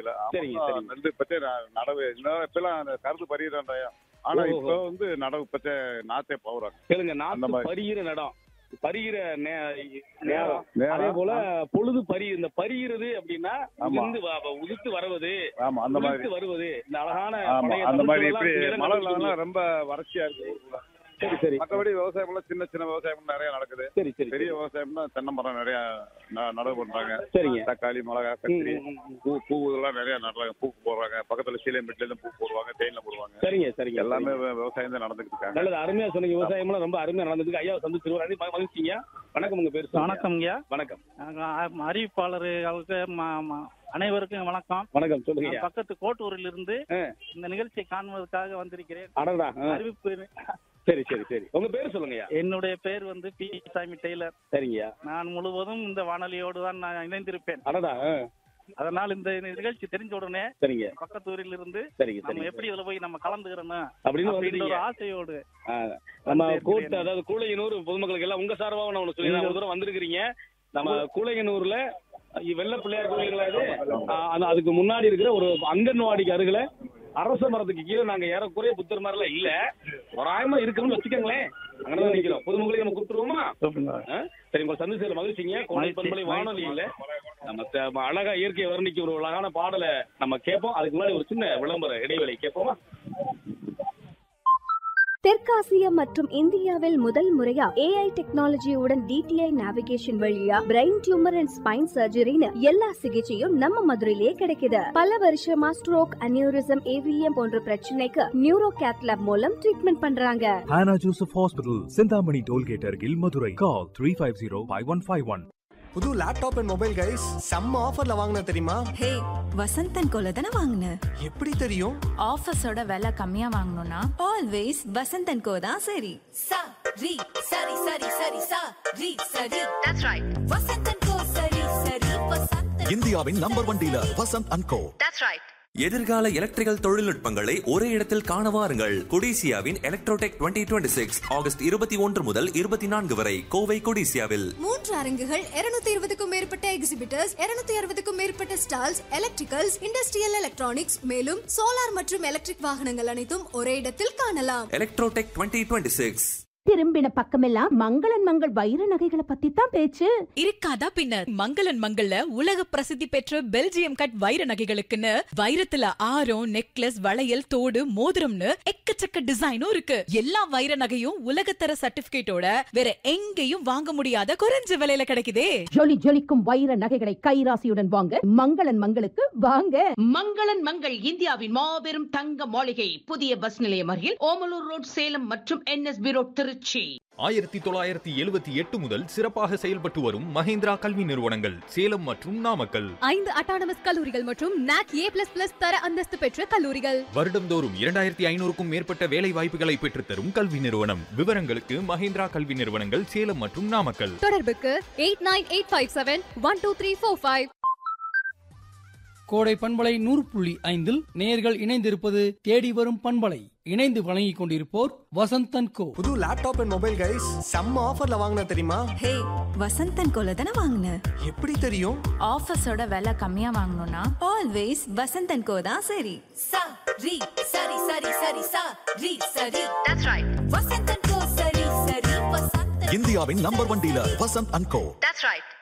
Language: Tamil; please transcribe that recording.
இல்ல. சரிங்க, சரிங்க. நெல் பச்சை நடவு இப்பெல்லாம் அந்த கருது பறியிறாங்க. ஆனா இப்போ நடவு பச்சை நாத்தே போறாங்க. கேளுங்க, நாத்து பறிகிற நடம், பறிகிற நேரம், அதே போல பொழுது இந்த பறிகிறது அப்படின்னா உதிர்த்து வருவது, அந்த மாதிரி வருவது, இந்த அழகான அந்த மாதிரி மழை ரொம்ப வறட்சியா இருக்கு. சரி சரி. மற்றபடி விவசாயம் எல்லாம் சின்ன சின்ன விவசாயம் நிறைய நடக்குது. சரி சரி. பெரிய விவசாயம்னா தென்னை மரம் நிறைய நடவு பண்றாங்க. சரிங்க. தக்காளி, மிளகா, கத்திரி, பூ இதெல்லாம் நிறைய நடுறாங்க. பூ போடுறாங்க. பக்கத்துல சீலைமெட்ல இருந்து பூ போடுவாங்க, தேயிலை போடுவாங்க. சரிங்க சரிங்க. எல்லாமே விவசாயம் தான் நடந்துட்டு இருக்காங்க. நல்லது, அருமையா சொன்னீங்க. விவசாயம்லாம் ரொம்ப அருமையா நடந்துருக்கு. ஐயா சந்திச்சிருவாரு. மகிழ்ச்சிங்க. வணக்கம். உங்க பேர்? வணக்கம்யா. வணக்கம். அறிவிப்பாளர்களுக்கு அனைவருக்கும் வணக்கம். வணக்கம். சொல்லுங்க. பக்கத்து கோட்டூரில் இருந்து இந்த நிகழ்ச்சியை காண்பதற்காக வந்திருக்கிறேன். அறிவிப்பு. சரி சரி சரி. உங்க பேர் சொல்லுங்க. என்னுடைய பேர் வந்து பி. சாமி டெய்லர். சரிங்க. நான் முழுவதும் இந்த வானொலியோடு தான் நான் இணைந்திருப்பேன். அதனால் இந்த நிகழ்ச்சி தெரிஞ்ச உடனே சரிங்க பக்கத்தூரில் இருந்து நம்ம எப்படி இதுல போய் நம்ம கலந்துக்கிறோம் அப்படின்னு ஒரு ஆசையோடு நம்ம கூட்ட, அதாவது கூழையனூர் பொதுமக்களுக்கு எல்லாம் உங்க சார்பாக நான் சொல்லி ஒரு தூரம் வந்திருக்கிறீங்க. நம்ம கூழையனூர்ல வெள்ள பிள்ளையார் கோயில், அதுக்கு முன்னாடி இருக்கிற ஒரு அங்கன்வாடிக்கு அருகில அரச மரத்துக்கு கீழே நாங்க ஏறக்குறைய புத்தர் மாதிரிலாம் இல்ல, ஒரு ஆயமா இருக்கணும்னு வச்சுக்கோங்களேன். அங்கதான் நிக்கிறோம். பொதுமக்களை நம்ம கூப்பிட்டுருவோமா? சரி, உங்க சந்திச்சதுல மகிழ்ச்சிங்க. கோடை பண்பலை வானொலியில நம்ம அழகா இயற்கையை வர்ணிக்க ஒரு அழகான பாடலை நம்ம கேட்போம். அதுக்கு முன்னாடி ஒரு சின்ன விளம்பர இடைவேளை கேட்போமா? தெற்காசியா மற்றும் இந்தியாவில் முதல் முறையா AI டெக்னாலஜியுடன் DTI நேவிகேஷன் வழியா பிரெயின் டியூமர் அண்ட் ஸ்பைன் சர்ஜரின்னு எல்லா சிகிச்சையும் நம்ம மதுரையிலே கிடைக்குது. பல வருஷமா ஸ்ட்ரோக், அனியூரிசம், AVM போன்ற பிரச்சனைக்கு நியூரோ கேத்லாப் மூலம் ட்ரீட்மெண்ட் பண்றாங்க. Hannah Joseph Hospital, Sindhamani Tollgate அருகில் மதுரை. Call 350-5151. புது லேப்டாப் அண்ட் மொபைல் கைஸ் செம்ம ஆஃபர்ல வாங்குன தெரியுமா? ஹே, வசந்தன் கோல தான வாங்குன. எப்படி தெரியும்? ஆஃபர்ஸோட விலை கம்மியா வாங்கணும்னா ஆல்வேஸ் வசந்தன் கோ தான் சரி. சரி சரி சரி சரி சரி சரி. That's right. வசந்தன் கோ சரி சரி வசந்தன். இந்தியாவின் number 1 dealer Vasanth and go. That's right. எதிர்கால எலக்ட்ரிக்கல் தொழில்நுட்பங்களை ஒரே இடத்தில் காண வாருங்கள். கொடிசியாவின் எலக்ட்ரோடெக் 2026 ஆகஸ்ட் 21 முதல் 24 வரை கோவை கொடிசியாவில் 3 அரங்குகள், 220க்கும் மேற்பட்ட எக்ஸிபிட்டர்ஸ், 260க்கும் மேற்பட்ட ஸ்டால்ஸ், எலக்ட்ரிக்கல்ஸ், இண்டஸ்ட்ரியல் எலக்ட்ரானிக்ஸ், மேலும் சோலார் மற்றும் எலக்ட்ரிக் வாகனங்கள் அனைத்தும் ஒரே இடத்தில் காணலாம். எலக்ட்ரோடெக் 2026. திரும்பின பக்கமெல்லாம் மங்களன் மங்கள் வைர நகைகளை பத்தி தான் பேச்சு. இருக்காதா பின்னர். மங்களன் மங்கள்ல உலக பிரசித்தி பெற்ற பெல்ஜியம் கட் வைர நகைகளுக்குன்னு வைரத்துல ஆரம், நெக்லஸ், வளையல், தோடு, மோதிரம்னு எக்கச்சக்க டிசைனும் இருக்கு. எல்லா வைர நகையும் உலகத்தர சர்டிபிகேட்டோட வேற எங்கேயும் வாங்க முடியாத குறைஞ்ச விலையில கிடைக்குதே. ஜொலி ஜொலிக்கும் வைர நகைகளை கைராசியுடன் வாங்க மங்களன் மங்களுக்கு வாங்க. மங்களன் மங்கள் இந்தியாவின் மாபெரும் தங்க மாளிகை, புதிய பஸ் நிலையம் அருகில் ஓமலூர் ரோட், சேலம் மற்றும் NSB ரோட், திருச்சி. 1978 முதல் சிறப்பாக செயல்பட்டு வரும் மஹேந்திரா கல்வி நிறுவனங்கள் சேலம் மற்றும் நாமக்கல். 5 அட்டானமஸ் கல்லூரிகள் மற்றும் NAC A++ தர அந்தஸ்து பெற்ற கல்லூரிகள். வருடம்தோறும் 2500க்கும் மேற்பட்ட வேலை வாய்ப்புகளை பெற்றுத்தரும் கல்வி நிறுவனம். விவரங்களுக்கு மஹேந்திரா கல்வி நிறுவனங்கள் சேலம் மற்றும் நாமக்கல். தொடர்புக்கு 8985712345. கோடை பண்பலை 100.5 நேயர்கள் இணைந்திருப்பது தேடி வரும் பண்பலை. இணைந்து வழங்கிக் கொண்டிருப்போர் வசந்தன் கோ. புது லேப்டாப் அண்ட் மொபைல் கைஸ் செம்ம ஆஃபர்ல வாங்குன தெரியுமா? ஹே, வசந்தன் கோல தான வாங்குன. எப்படி தெரியும்? ஆஃபர்ஸோட விலை கம்மியா வாங்கணும்னா ஆல்வேஸ் வசந்தன் கோ தான் சரி. சரி சரி சரி சரி சரி சரி. That's right. வசந்தன் கோ சரி சரி வசந்தன். இந்தியாவின் number 1 dealer Vasanth and go. That's right.